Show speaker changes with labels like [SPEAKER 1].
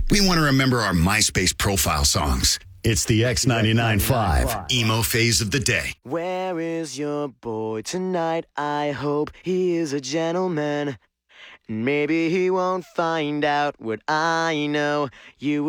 [SPEAKER 1] We want to remember our MySpace profile songs. It's the X99.5 emo phase of the day.
[SPEAKER 2] Where is your boy tonight? I hope he is a gentleman. Maybe he won't find out what I know. You